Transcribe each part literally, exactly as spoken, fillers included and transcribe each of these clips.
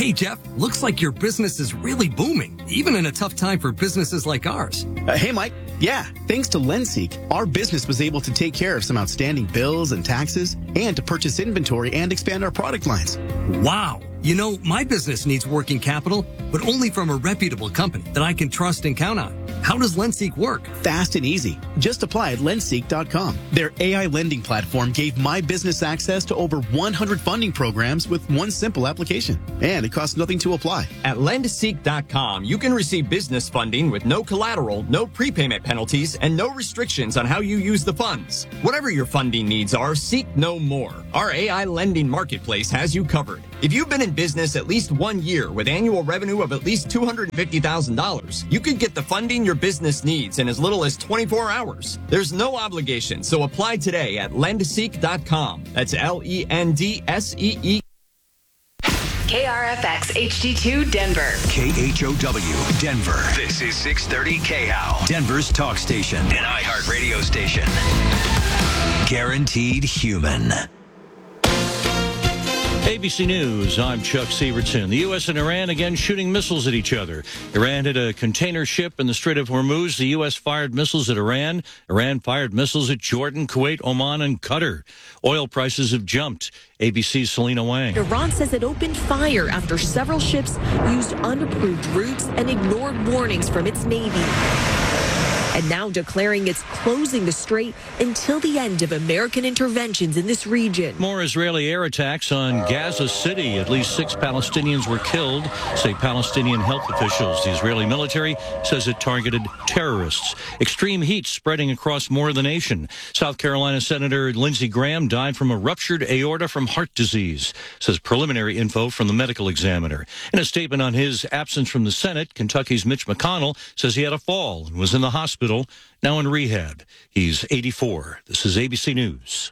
Hey, Jeff, looks like your business is really booming, even in a tough time for businesses like ours. Uh, hey, Mike. Yeah, thanks to Lenseek, our business was able to take care of some outstanding bills and taxes and to purchase inventory and expand our product lines. Wow. You know, my business needs working capital, but only from a reputable company that I can trust and count on. How does Lenseek work? Fast and easy. Just apply at lenseek dot com. Their A I lending platform gave my business access to over one hundred funding programs with one simple application. And it costs nothing to apply. At lenseek dot com, you can receive business funding with no collateral, no prepayment penalties, and no restrictions on how you use the funds. Whatever your funding needs are, seek no more. Our A I lending marketplace has you covered. If you've been in business at least one year with annual revenue of at least two hundred fifty thousand dollars, you could get the funding your business needs in as little as twenty-four hours. There's no obligation, so apply today at lenseek dot com. That's L E N D S E E. K R F X H D two Denver. K H O W Denver. This is six thirty K H O W, Denver's talk station, an iHeart radio station. Guaranteed human. A B C News, I'm Chuck Severson. The U S and Iran again shooting missiles at each other. Iran hit a container ship in the Strait of Hormuz. The U S fired missiles at Iran. Iran fired missiles at Jordan, Kuwait, Oman, and Qatar. Oil prices have jumped. A B C's Selena Wang. Iran says it opened fire after several ships used unapproved routes and ignored warnings from its Navy. And now declaring it's closing the strait until the end of American interventions in this region. More Israeli air attacks on Gaza City. At least six Palestinians were killed, say Palestinian health officials. The Israeli military says it targeted terrorists. Extreme heat spreading across more of the nation. South Carolina Senator Lindsey Graham died from a ruptured aorta from heart disease, says preliminary info from the medical examiner. In a statement on his absence from the Senate, Kentucky's Mitch McConnell says he had a fall and was in the hospital. Now in rehab. He's eighty-four. This is A B C News.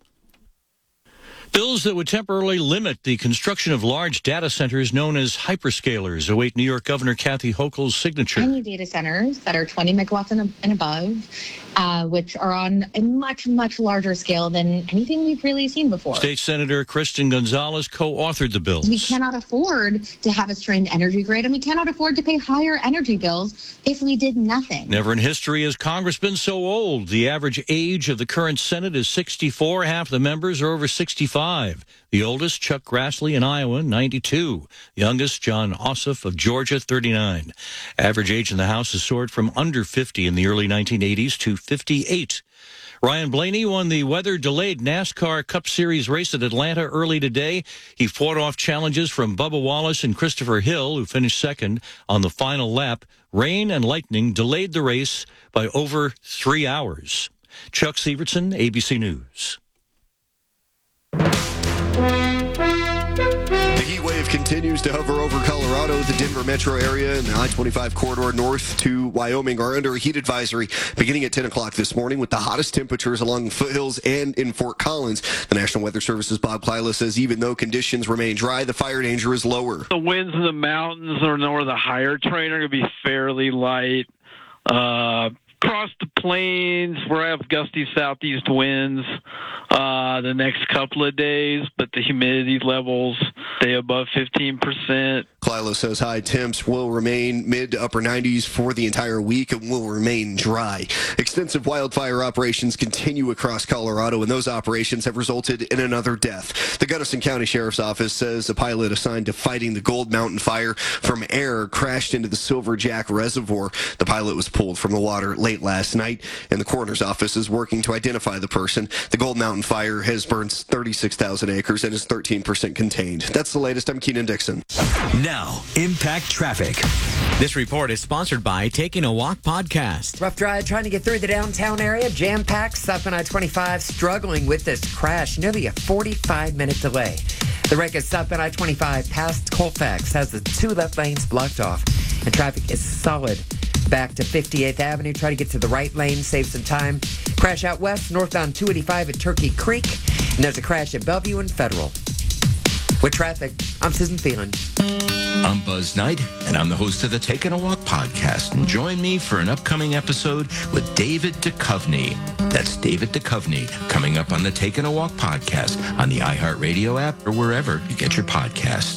Bills that would temporarily limit the construction of large data centers known as hyperscalers await New York Governor Kathy Hochul's signature. Any data centers that are twenty megawatts and, and above, uh, which are on a much, much larger scale than anything we've really seen before. State Senator Kristen Gonzalez co-authored the bills. We cannot afford to have a strained energy grid, and we cannot afford to pay higher energy bills if we did nothing. Never in history has Congress been so old. The average age of the current Senate is sixty-four. Half the members are over sixty-five. The oldest, Chuck Grassley in Iowa, ninety-two. Youngest, John Ossoff of Georgia, thirty-nine. Average age in the House has soared from under fifty in the early nineteen eighties to fifty-eight. Ryan Blaney won the weather-delayed NASCAR Cup Series race at Atlanta early today. He fought off challenges from Bubba Wallace and Christopher Hill, who finished second on the final lap. Rain and lightning delayed the race by over three hours. Chuck Severson, A B C News. The heat wave continues to hover over Colorado. The Denver metro area and the I twenty-five corridor north to Wyoming are under a heat advisory beginning at ten o'clock this morning with the hottest temperatures along the foothills and in Fort Collins. The National Weather Service's Bob Klyla says even though conditions remain dry, the fire danger is lower. The winds in the mountains or nor the higher terrain are going to be fairly light. Uh, across the plains, we're going to have gusty southeast winds uh, the next couple of days, but the humidity levels stay above fifteen percent. Klyla says high temps will remain mid to upper nineties for the entire week and will remain dry. Extensive wildfire operations continue across Colorado, and those operations have resulted in another death. The Gunnison County Sheriff's Office says a pilot assigned to fighting the Gold Mountain fire from air crashed into the Silver Jack Reservoir. The pilot was pulled from the water late last night, and the coroner's office is working to identify the person. The Gold Mountain fire has burned thirty-six thousand acres and is thirteen percent contained. That's the latest. I'm Keenan Dixon. Now, Impact Traffic. This report is sponsored by Taking a Walk Podcast. Rough drive trying to get through the downtown area. Jam-packed, up on I twenty-five, struggling with this crash. Nearly a forty-five minute delay. The wreck is up on I twenty-five past Colfax, has the two left lanes blocked off, and traffic is solid. Back to fifty-eighth Avenue, try to get to the right lane, save some time. Crash out west, northbound two eighty-five at Turkey Creek, and there's a crash at Bellevue and Federal. With traffic, I'm Susan Phelan. I'm Buzz Knight, and I'm the host of the Taking a Walk podcast. And join me for an upcoming episode with David Duchovny. That's David Duchovny, coming up on the Taking a Walk podcast on the iHeartRadio app or wherever you get your podcasts.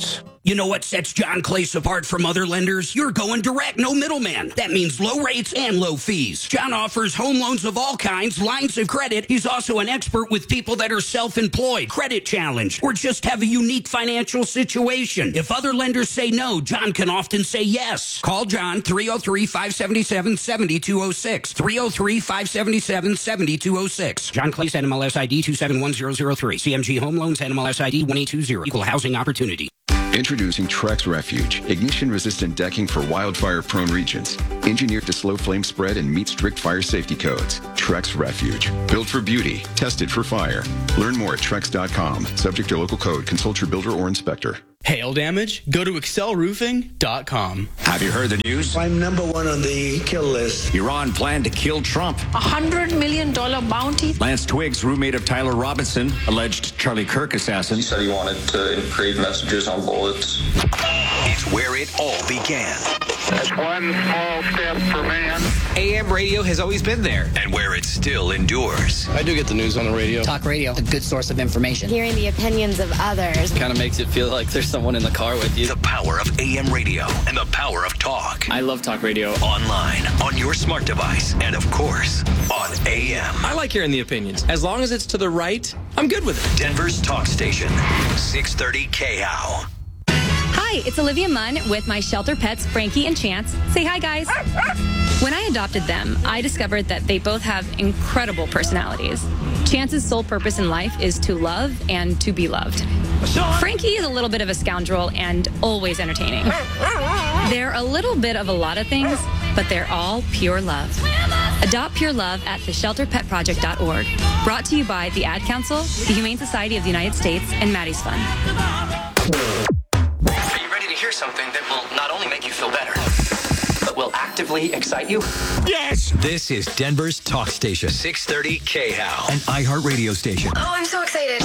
You know what sets John Clace apart from other lenders? You're going direct, no middleman. That means low rates and low fees. John offers home loans of all kinds, lines of credit. He's also an expert with people that are self-employed, credit challenged, or just have a unique financial situation. If other lenders say no, John can often say yes. Call John, three oh three, five seven seven, seven two oh six, three oh three, five seven seven, seven two oh six. John Clace, N M L S I D two seven one zero zero three. C M G Home Loans, N M L S I D one eight two zero. Equal housing opportunity. Introducing Trex Refuge, ignition-resistant decking for wildfire-prone regions. Engineered to slow flame spread and meet strict fire safety codes. Trex Refuge, built for beauty, tested for fire. Learn more at trex dot com. Subject to local code. Consult your builder or inspector. Hail damage? Go to excel roofing dot com. Have you heard the news? I'm number one on the kill list. Iran planned to kill Trump. A hundred million dollar bounty. Lance Twiggs, roommate of Tyler Robinson, alleged Charlie Kirk assassin. He said he wanted to engrave messages on bullets. It's where it all began. That's one small step for man. A M radio has always been there, and where it still endures. I do get the news on the radio. Talk radio, a good source of information. Hearing the opinions of others kind of makes it feel like there's someone in the car with you. The power of A M radio and the power of talk. I love talk radio. Online, on your smart device, and of course, on A M. I like hearing the opinions. As long as it's to the right, I'm good with it. Denver's talk station, six thirty K H O W. Hi, it's Olivia Munn with my shelter pets, Frankie and Chance. Say hi, guys. When I adopted them, I discovered that they both have incredible personalities. Chance's sole purpose in life is to love and to be loved. Frankie is a little bit of a scoundrel and always entertaining. They're a little bit of a lot of things, but they're all pure love. Adopt pure love at the shelter pet project dot org. Brought to you by the Ad Council, the Humane Society of the United States, and Maddie's Fund. Are you ready to hear something that will not only make you feel better, but will actively excite you? Yes! This is Denver's talk station, six thirty K H O W, an iHeart radio station. Oh, I'm so excited.